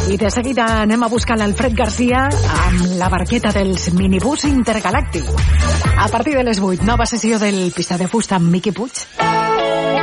I de seguida anem a buscar l'Alfred Garcia amb la barqueta dels minibús intergalàctics. A partir de les 8, nova sessió del Pista de Fusta amb Miqui Puig.